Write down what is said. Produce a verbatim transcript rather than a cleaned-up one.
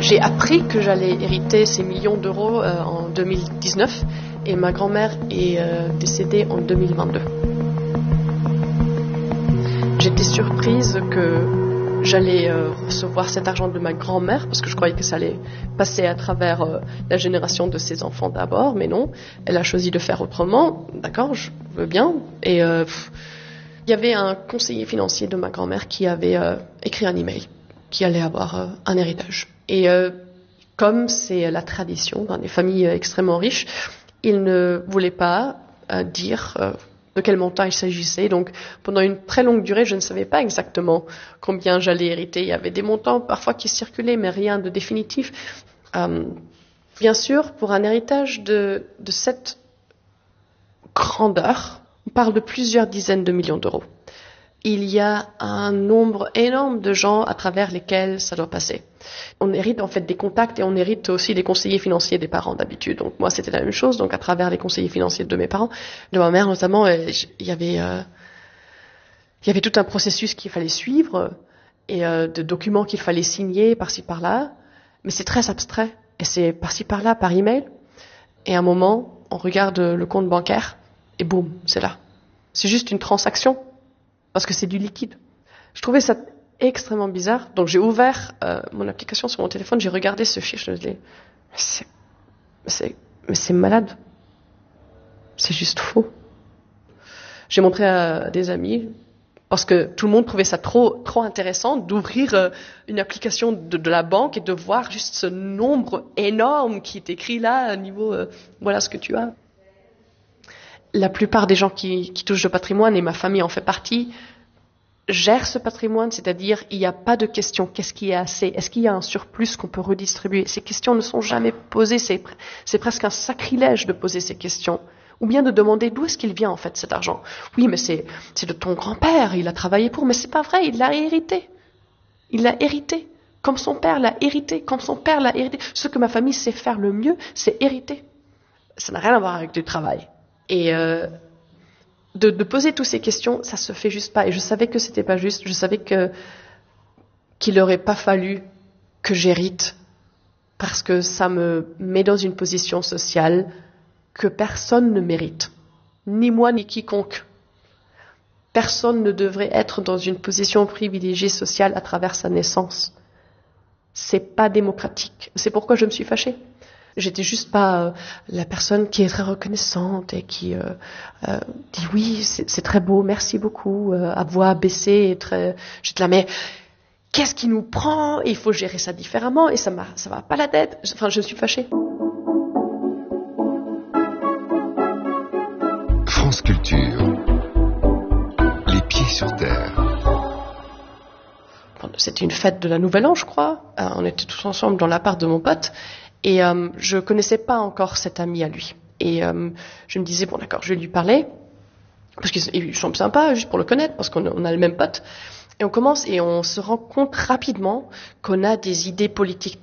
J'ai appris que j'allais hériter ces millions d'euros euh, en deux mille dix-neuf et ma grand-mère est euh, décédée en deux mille vingt-deux. J'étais surprise que j'allais euh, recevoir cet argent de ma grand-mère parce que je croyais que ça allait passer à travers euh, la génération de ses enfants d'abord, mais non, elle a choisi de faire autrement. D'accord, je veux bien. Et euh, pff, il y avait un conseiller financier de ma grand-mère qui avait euh, écrit un email qui allait avoir euh, un héritage. Et euh, comme c'est la tradition dans des familles extrêmement riches, il ne voulait pas euh, dire euh, de quel montant il s'agissait. Donc pendant une très longue durée, je ne savais pas exactement combien j'allais hériter. Il y avait des montants parfois qui circulaient, mais rien de définitif. Euh, bien sûr, pour un héritage de, de cette grandeur, on parle de plusieurs dizaines de millions d'euros. Il y a un nombre énorme de gens à travers lesquels ça doit passer. On hérite en fait des contacts et on hérite aussi des conseillers financiers des parents d'habitude. Donc moi c'était la même chose, donc à travers les conseillers financiers de mes parents, de ma mère notamment, il y avait euh, il y avait tout un processus qu'il fallait suivre et euh, de documents qu'il fallait signer par-ci par-là, mais c'est très abstrait et c'est par-ci par-là par email. Et à un moment, on regarde le compte bancaire et boum, c'est là. C'est juste une transaction. Parce que c'est du liquide. Je trouvais ça extrêmement bizarre. Donc j'ai ouvert euh, mon application sur mon téléphone, j'ai regardé ce chiffre, je me disais, mais c'est, c'est, mais c'est malade. C'est juste faux. J'ai montré à des amis, parce que tout le monde trouvait ça trop, trop intéressant d'ouvrir euh, une application de, de la banque et de voir juste ce nombre énorme qui est écrit là, à niveau, euh, voilà ce que tu as. La plupart des gens qui, qui touchent le patrimoine, et ma famille en fait partie, gèrent ce patrimoine, c'est-à-dire il n'y a pas de question, qu'est-ce qui est assez, est-ce qu'il y a un surplus qu'on peut redistribuer. Ces questions ne sont jamais posées, c'est, c'est presque un sacrilège de poser ces questions. Ou bien de demander d'où est-ce qu'il vient en fait cet argent. Oui, mais c'est, c'est de ton grand-père, il a travaillé pour, mais c'est pas vrai, il l'a hérité. Il l'a hérité, comme son père l'a hérité, comme son père l'a hérité. Ce que ma famille sait faire le mieux, c'est hériter. Ça n'a rien à voir avec du travail. Et euh, de, de poser toutes ces questions, ça se fait juste pas. Et je savais que c'était pas juste. Je savais que qu'il n'aurait pas fallu que j'hérite parce que ça me met dans une position sociale que personne ne mérite, ni moi ni quiconque. Personne ne devrait être dans une position privilégiée sociale à travers sa naissance. C'est pas démocratique. C'est pourquoi je me suis fâchée. J'étais juste pas euh, la personne qui est très reconnaissante et qui euh, euh, dit oui, c'est, c'est très beau, merci beaucoup, euh, à voix baissée et très. J'étais là, mais qu'est-ce qui nous prend? Il faut gérer ça différemment et ça m'a, ça va pas la tête. Enfin, je suis fâchée. France Culture. Les pieds sur terre. C'était une fête de la Nouvelle An, je crois. Euh, on était tous ensemble dans l'appart de mon pote. Et euh, je connaissais pas encore cet ami à lui. Et euh, je me disais, bon d'accord, je vais lui parler, parce qu'il semble sympa, juste pour le connaître, parce qu'on a, on a le même pote. Et on commence et on se rend compte rapidement qu'on a des idées politiques